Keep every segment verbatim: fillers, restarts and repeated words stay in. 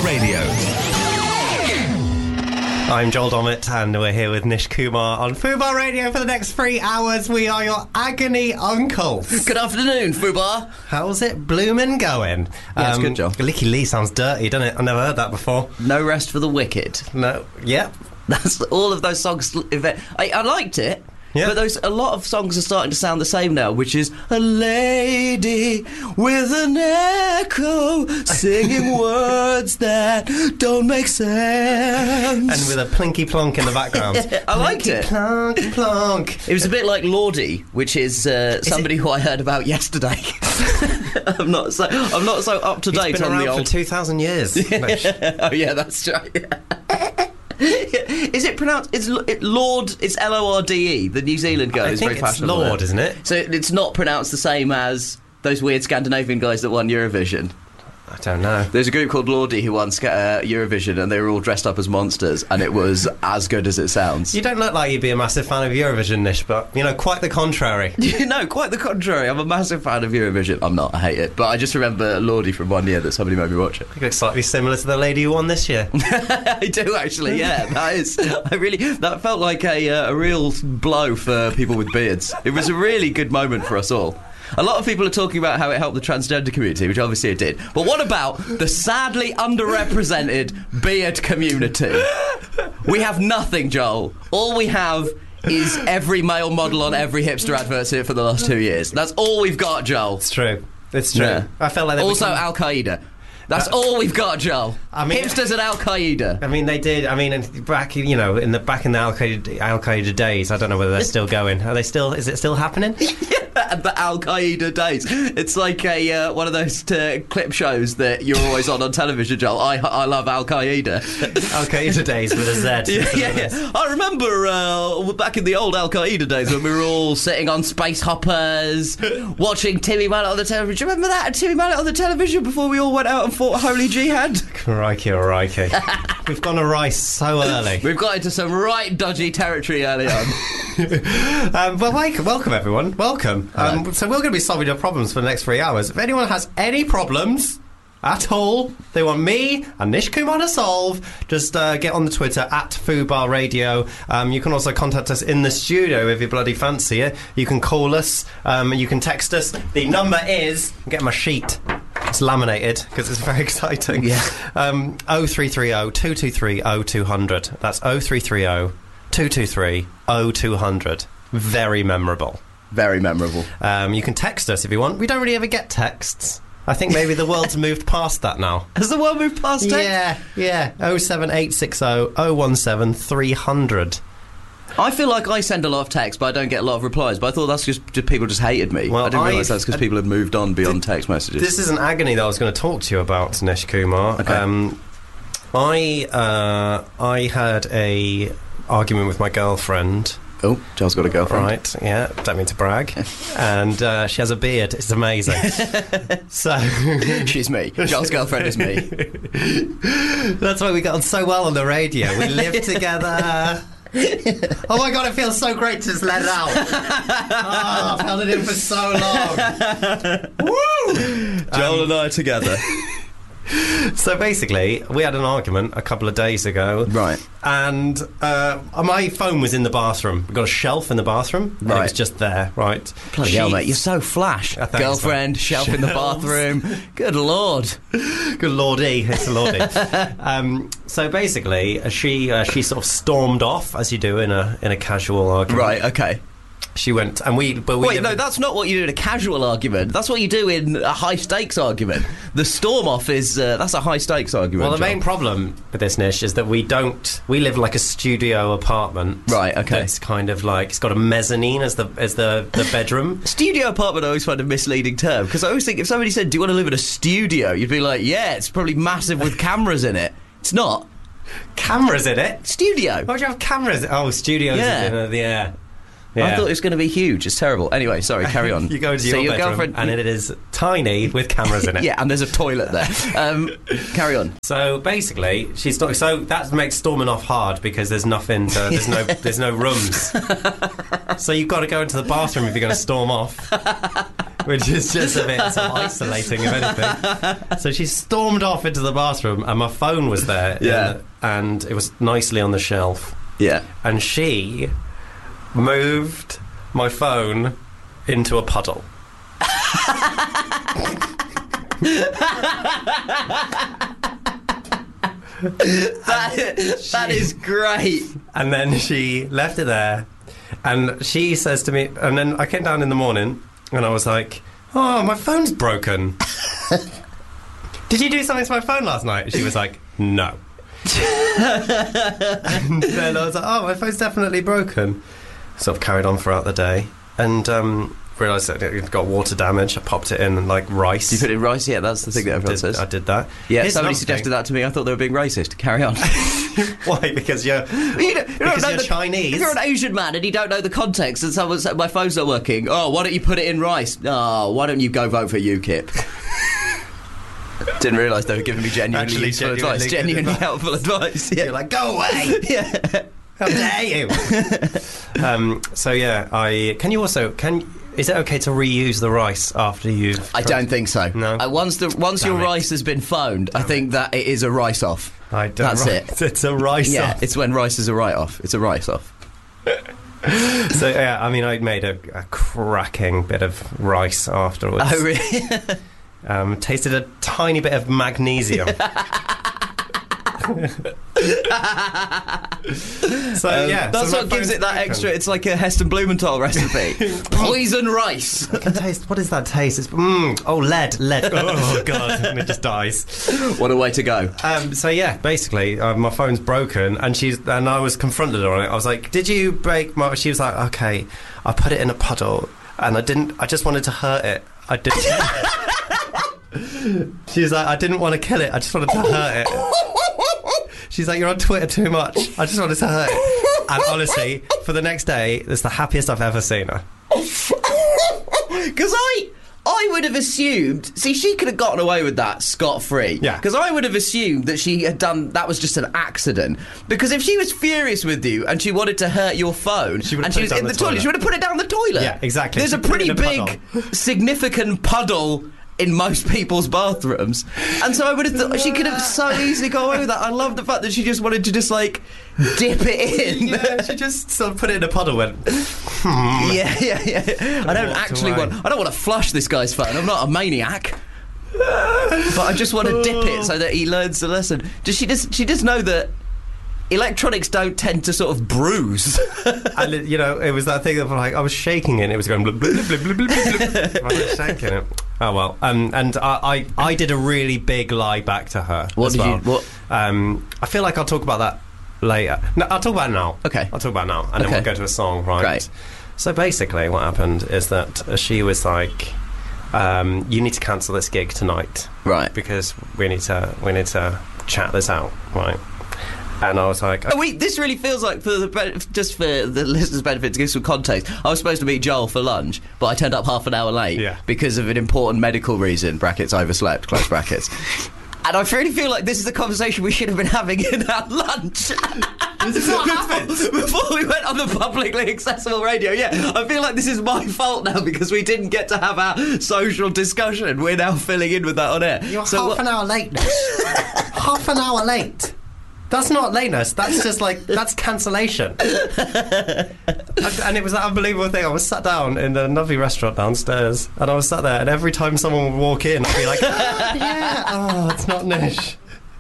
Radio. I'm Joel Dommett, and we're here with Nish Kumar on Fubar Radio for the next three hours. We are your agony uncles. Good afternoon, Fubar. How's it bloomin' going? Yeah, it's good, Joel. Licky Lee sounds dirty, doesn't it? I've never heard that before. No Rest for the Wicked. No, yep. That's all of those songs. I, I liked it. Yeah. But those a lot of songs are starting to sound the same now, which is a lady with an echo singing words that don't make sense. And with a plinky plonk in the background. I liked it. Plonk, plonk. It was a bit like Lordi, which is, uh, is somebody it? who I heard about yesterday. I'm not so I'm not so up to date He's been on around the old for two thousand years. Oh yeah, that's right. Is it pronounced? It's it, Lord. It's L O R D E. The New Zealand guy I is think very it's fashionable. Lord, isn't it? So it's not pronounced the same as those weird Scandinavian guys that won Eurovision. I don't know. There's a group called Lordi who won uh, Eurovision, and they were all dressed up as monsters, and it was as good as it sounds. You don't look like you'd be a massive fan of Eurovision, Nish, but, you know, quite the contrary. No, quite the contrary. I'm a massive fan of Eurovision. I'm not, I hate it. But I just remember Lordi from one year that somebody made me watch it. You look slightly similar to the lady who won this year. I do, actually, yeah. That is, I really, that felt like a, uh, a real blow for people with beards. It was a really good moment for us all. A lot of people are talking about how it helped the transgender community, which obviously it did. But what about the sadly underrepresented beard community? We have nothing, Joel. All we have is every male model on every hipster advert here for the last two years. That's all we've got, Joel. It's true. It's true. Yeah. I felt like they also become... Al Qaeda. That's uh, all we've got, Joel. I mean, hipsters and Al Qaeda. I mean, they did. I mean, back you know, in the back in the Al Qaeda Al Qaeda days. I don't know whether they're still going. Are they still? Is it still happening? Yeah, the Al Qaeda days. It's like a uh, one of those uh, clip shows that you're always on on television, Joel. I I love Al Qaeda. Al Qaeda days with a Z. Yeah, yeah, yeah. I remember uh, back in the old Al Qaeda days when we were all sitting on space hoppers, watching Timmy Mallet on the television. Do you remember that? Timmy Mallet on the television before we all went out and fought Holy Jihad. Crikey, crikey. We've gone awry so early. We've got into some right dodgy territory early on. um, well, welcome, welcome everyone. Welcome. Um, so we're going to be solving your problems for the next three hours. If anyone has any problems at all they want me and Nish Kumar to solve, just uh, get on the Twitter at Fubar Radio. Um, you can also contact us in the studio if you bloody fancy it. You can call us, um, you can text us. The number is, I'm getting my sheet, it's laminated because it's very exciting. Yeah. Um, oh three three oh, two two three, oh two hundred. That's oh three three oh, two two three, oh two hundred. Very memorable. Very memorable. Um, you can text us if you want. We don't really ever get texts. I think maybe the world's moved past that now. Has the world moved past text? Yeah, yeah. oh seven eight six oh, oh one seven, three hundred. I feel like I send a lot of texts, but I don't get a lot of replies. But I thought that's just, just people just hated me. Well, I didn't realise I've- that's because people had moved on beyond text messages. This is an agony that I was going to talk to you about, Nish Kumar. Okay. Um, I uh, I had a argument with my girlfriend. Oh, Joel's got a girlfriend. Right, yeah, don't mean to brag. And uh, she has a beard. It's amazing. So She's me. Joel's girlfriend is me. That's why we got on so well on the radio. We live together. Oh my god, it feels so great to just let it out. Oh, I've held it in for so long. Woo! Joel Um, and I together. So basically, we had an argument a couple of days ago. Right. And uh, my phone was in the bathroom. We've got a shelf in the bathroom. And it Right. was just there, right? Bloody She- hell, mate, you're so flash. Uh, thanks, Girlfriend, mate. shelf in the Shelves. bathroom. Good lord. Good lordy, it's a lordy. um, so basically, uh, she uh, she sort of stormed off, as you do in a in a casual argument. Right, okay. She went, and we... But we Wait, live- no, that's not what you do in a casual argument. That's what you do in a high-stakes argument. The storm-off is... Uh, that's a high-stakes argument, Well, the Joel. main problem with this, Nish, is that we don't... We live in, like, a studio apartment. Right, okay. It's kind of like... It's got a mezzanine as the as the, the bedroom. Studio apartment I always find a misleading term, because I always think if somebody said, do you want to live in a studio, you'd be like, yeah, it's probably massive with cameras in it. It's not. Cameras in it? Studio. Why would you have cameras? Oh, studios. Yeah. In uh, the air. I thought it was going to be huge. It's terrible. Anyway, sorry, carry on. You go into so your, your bedroom, girlfriend, and it is tiny with cameras in it. Yeah, and there's a toilet there. Um, carry on. So basically, she's not. So that makes storming off hard because there's nothing. To, there's no. There's no rooms. So you've got to go into the bathroom if you're going to storm off. which is just a bit sort of isolating, if anything. So she stormed off into the bathroom, and my phone was there. Yeah. And it was nicely on the shelf. Yeah. And she moved my phone into a puddle. that, that is great. And then she left it there, and she says to me, and then I came down in the morning, and I was like, oh, my phone's broken. Did you do something to my phone last night? And she was like, no. And then I was like, oh, my phone's definitely broken. Sort of carried on throughout the day, and um, realised that it got water damage. I popped it in like rice. You put it in rice? Yeah, that's the thing that everyone did, says. I did that. Yeah, Here's somebody another suggested thing. that to me. I thought they were being racist. Carry on. Why? Because you're, you don't, you don't because know you're the, Chinese. If you're an Asian man and you don't know the context, and someone said my phone's not working, oh, why don't you put it in rice? Oh, why don't you go vote for UKIP? Didn't realise they were giving me genuinely Actually, useful genuinely advice. good Genuinely advice. helpful advice. Yeah. You're like, go away. Yeah. How dare you? um, so yeah, I can you also can is it okay to reuse the rice after you've? I don't think so. No. Uh, once the once Damn your it. rice has been phoned, I think that it is a rice off. I don't. That's right. it. It's a rice Yeah, off. it's when rice is a write off. It's a rice off. So yeah, I mean, I made a, a cracking bit of rice afterwards. Oh really? Um, tasted a tiny bit of magnesium. So Um, yeah, that's so my what gives phone's it that broken. extra. It's like a Heston Blumenthal recipe. Poison rice. I can taste. What is that taste? It's mm, oh lead, lead. Oh god, and it just dies. What a way to go. Um, so yeah, basically, uh, my phone's broken, and she's and I was confronted on it. I was like, "Did you break my?" She was like, "Okay, I put it in a puddle, and I didn't. I just wanted to hurt it. I didn't." She was like, "I didn't want to kill it. I just wanted to hurt it." She's like, "You're on Twitter too much. I just wanted to hurt it." And honestly, for the next day, it's the happiest I've ever seen her. Because I, I would have assumed. See, she could have gotten away with that scot free. Yeah. Because I would have assumed that she had done that was just an accident. Because if she was furious with you and she wanted to hurt your phone, She would have and she put was it down in the, the toilet, toilet. she would have put it down the toilet. Yeah, exactly. There's She a put it pretty in a big, significant puddle in most people's bathrooms, and so I would have thought she could have so easily got away with that. I love the fact that she just wanted to just like dip it in. Yeah, she just sort of put it in a puddle. Went. Yeah, yeah, yeah. I don't walked actually away. want. I don't want to flush this guy's phone. I'm not a maniac. But I just want to dip it so that he learns the lesson. Does she just? She does know that electronics don't tend to sort of bruise. And it, you know, it was that thing of like I was shaking it, and it was going blub, blub, blub, blub, blub, blub. I was shaking it. Oh well. Um, and I, I, I did a really big lie back to her. What as did well. you? What? Um, I feel like I'll talk about that later. No, I'll talk about it now. Okay. I'll talk about it now, and then Okay. we'll go to a song, right? Great. So basically, what happened is that uh, she was like, um, "You need to cancel this gig tonight, Right. because we need to we need to chat this out, right?" And I was like, Oh, wait, this really feels like, for the be- just for the listeners' benefit, to give some context, I was supposed to meet Joel for lunch, but I turned up half an hour late Yeah. because of an important medical reason, brackets, overslept, close brackets. And I really feel like this is the conversation we should have been having in our lunch. This is what happened. Before we went on the publicly accessible radio. Yeah, I feel like this is my fault now because we didn't get to have our social discussion. We're now filling in with that on air. You're So half what- an hour late. Half an hour late. That's not lateness. That's just like that's cancellation. And it was that unbelievable thing. I was sat down in the lovely restaurant downstairs, and I was sat there, and every time someone would walk in, I'd be like, oh, "Yeah, oh, it's not Nish.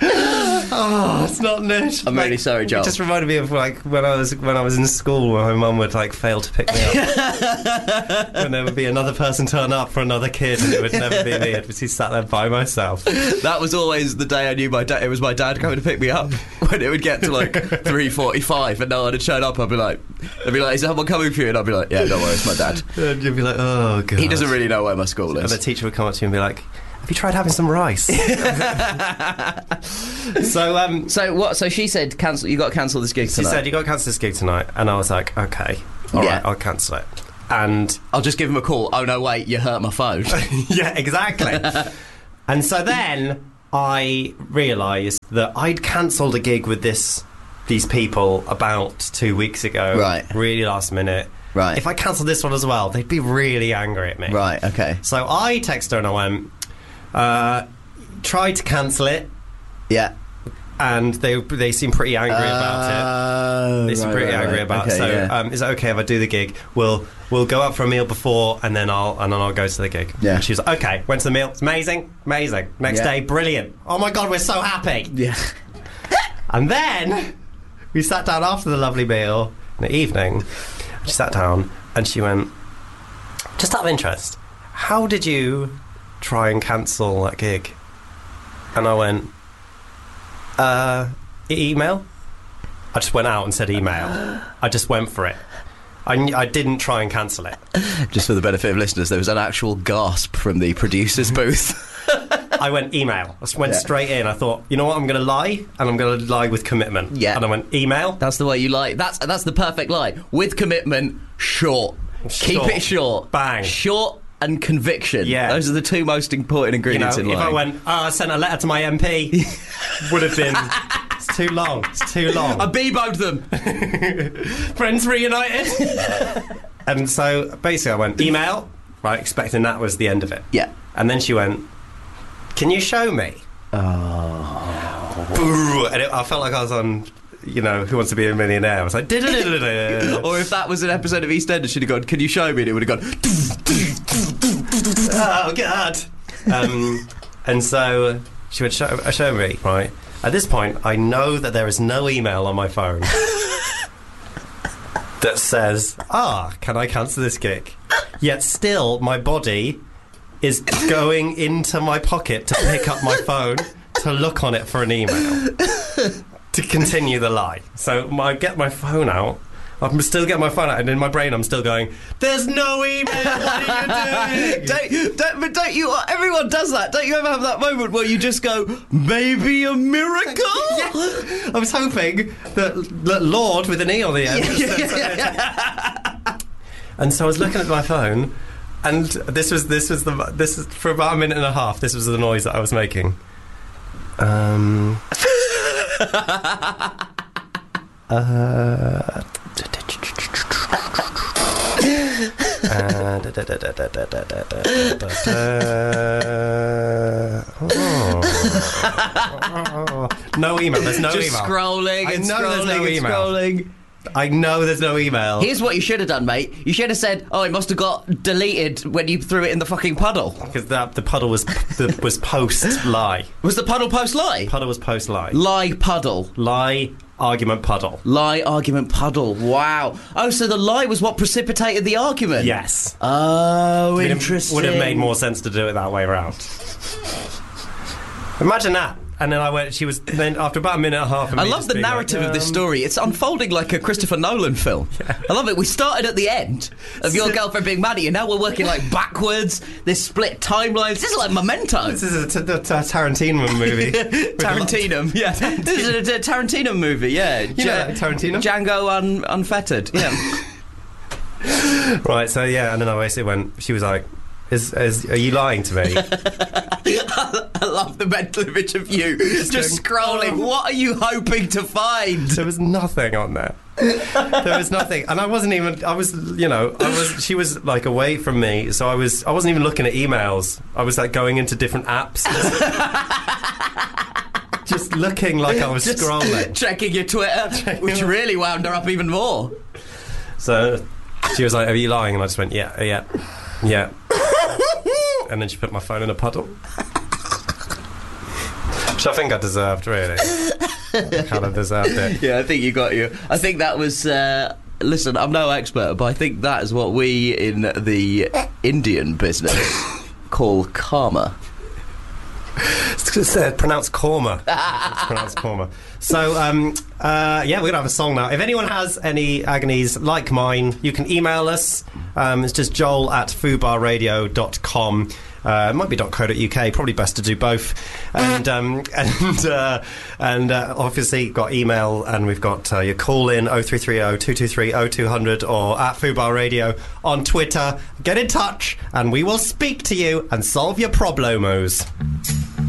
Oh, it's not Nish." I'm really sorry, Joel. It just reminded me of like when I was when I was in school, when my mum would like fail to pick me up, and there would be another person turn up for another kid, and it would never be me. I'd be sat there by myself. That was always the day I knew my dad. It was my dad coming to pick me up. When it would get to like three forty-five and no one had shown up, I'd be like, "I'd be like, is someone coming for you?" And I'd be like, "Yeah, don't worry, it's my dad." And you'd be like, "Oh god." He doesn't really know where my school And the is. teacher would come up to you and be like, "Have you tried having some rice?" So um, So what? So she said, "Cancel. You got to cancel this gig she tonight." said, "You got to cancel this gig tonight," and I was like, "Okay, all Yeah. right, I'll cancel it." And I'll just give him a call. Oh no, wait, you hurt my phone. yeah, exactly. And so then I realised that I'd cancelled a gig with this these people about two weeks ago, Right. Really last minute. Right. If I cancelled this one as well, they'd be really angry at me. Right, okay. So I texted her and I went, uh, try to cancel it. Yeah. And they they seem pretty angry uh, about it. They seem right, pretty right, angry right. about okay, it. So yeah. um, is it okay if I do the gig? We'll we'll go out for a meal before, and then I'll and then I'll go to the gig. Yeah. And she was like, okay. Went to the meal. It's amazing, amazing. Next Yeah. day, brilliant. Oh my god, we're so happy. Yeah. And then we sat down after the lovely meal in the evening. She sat down and she went, just out of interest, how did you try and cancel that gig? And I went, uh, e- email? I just went out and said email. I just went for it. I, I didn't try and cancel it. Just for the benefit of listeners, there was an actual gasp from the producer's booth. I went email. I just went Yeah. straight in. I thought, you know what, I'm going to lie, and I'm going to lie with commitment. Yeah. And I went, email? That's the way you lie. That's that's the perfect lie. With commitment, short. Keep Short. it short. Bang. Short and conviction. Yeah. Those are the two most important You know, ingredients if in lying. I went, oh, I sent a letter to my M P, would have been, it's too long, it's too long. I Beboed them. Friends reunited. And so basically I went, email, right, expecting that was the end of it. Yeah. And then she went, can you show me? Oh. Boo! And it, I felt like I was on, you know, Who Wants to Be a Millionaire. I was like, "Da-da-da-da-da." Or if that was an episode of EastEnders, she'd have gone, can you show me? And it would have gone... Oh, God. Um, and so she would show, uh, show me, right? At this point, I know that there is no email on my phone that says, ah, can I cancel this gig? Yet still, my body is going into my pocket to pick up my phone to look on it for an email to continue the lie. So I get my phone out. I'm still getting my phone out, and in my brain I'm still going, there's no email, what are you doing? don't, don't, but don't you... Everyone does that. Don't you ever have that moment where you just go, maybe a miracle? Yes. I was hoping that, that Lord with an E on the end. And so I was looking at my phone, and this was this was the this is for about a minute and a half. This was the noise that I was making. Um. uh. No email. There's no just email. scrolling I and know scrolling there's no and email. scrolling. I know there's no email. Here's what you should have done, mate. You should have said, oh, it must have got deleted when you threw it in the fucking puddle. Because the, the puddle was the, was post lie. Was the puddle post lie? Puddle was post lie. Lie puddle. Lie argument puddle. Lie argument puddle. Wow. Oh, so the lie was what precipitated the argument? Yes. Oh, Would have- interesting. Would have made more sense to do it that way around. Imagine that. And then I went. She was then after about a minute and a half. Of I me love just the being narrative like, of this um, story. It's unfolding like a Christopher Nolan film. Yeah. I love it. We started at the end of your So- girlfriend being mad at you. Now we're working like backwards. There's split timelines. This is like Memento. This is a, t- t- t- Tarantino movie. With Tarantino, yeah. This is a, a Tarantino movie, yeah. You know that, Tarantino? Django un- Unfettered, yeah. Right. So yeah, and then I basically went. She was like, "Is, is are you lying to me?" I love the mental image of you just scrolling. What are you hoping to find? There was nothing on there. There was nothing, and I wasn't even. I was, you know, I was. She was like away from me, so I was. I wasn't even looking at emails. I was like going into different apps, just looking like I was Just scrolling. checking your Twitter, which really wound her up even more. So she was like, "Are you lying?" And I just went, "Yeah, yeah, yeah." And then she put my phone in a puddle, which I think I deserved. Really, I kind of deserved it. Yeah, I think you got you. I think that was. Uh, listen, I'm no expert, but I think that is what we in the Indian business call karma. It's uh, pronounced korma. It's pronounced korma. So, um, uh, yeah, we're going to have a song now. If anyone has any agonies like mine, you can email us. Um, it's just joel at fubarradio dot com. Uh, it might be .co.uk, probably best to do both. And um, and uh, and uh, obviously got email, and we've got uh, your call in oh three three oh, two two three, oh two hundred or at Fubar Radio on Twitter. Get in touch and we will speak to you and solve your problemos.